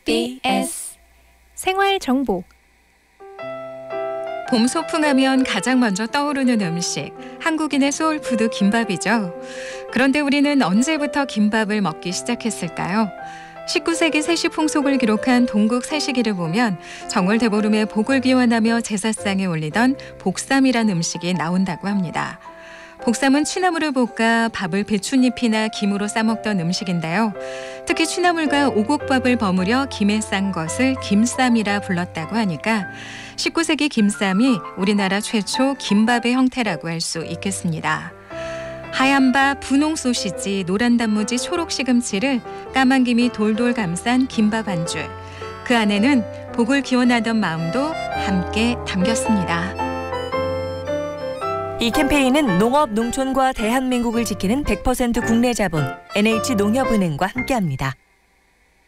MBS 생활정보. 봄 소풍하면 가장 먼저 떠오르는 음식, 한국인의 소울푸드 김밥이죠. 그런데 우리는 언제부터 김밥을 먹기 시작했을까요? 19세기 세시 풍속을 기록한 동국 세시기를 보면 정월 대보름에 복을 기원하며 제사상에 올리던 복삼이란 음식이 나온다고 합니다. 복삼은 취나물을 볶아 밥을 배춧잎이나 김으로 싸먹던 음식인데요. 특히 취나물과 오곡밥을 버무려 김에 싼 것을 김쌈이라 불렀다고 하니까 19세기 김쌈이 우리나라 최초 김밥의 형태라고 할 수 있겠습니다. 하얀 밥, 분홍 소시지, 노란 단무지, 초록 시금치를 까만 김이 돌돌 감싼 김밥 한 줄. 그 안에는 복을 기원하던 마음도 함께 담겼습니다. 이 캠페인은 농업, 농촌과 대한민국을 지키는 100% 국내 자본 NH농협은행과 함께합니다.